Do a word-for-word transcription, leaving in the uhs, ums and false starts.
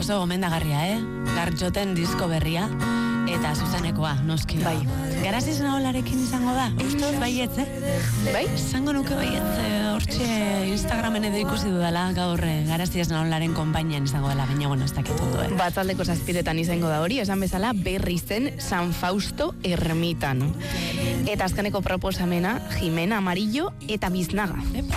oso gomendagarria, eh? Gartxoten disko berria, eta zuzenekoa, noski. Bai. Garaziz Naolarekin izango da? Ustoz baietz, eh? Bai? Izango nuke baietz, hortxe Instagramen edo ikusi dudala, gaur Garaziz Naolaren konpainian izango dela, baina bueno, ez dakit ondo, eh? Batzaldeko zazpiretan izango da hori, esan bezala berri zen San Fausto ermitan. Eta azkeneko proposamena, Jimena Amarillo eta Biznaga. Epa.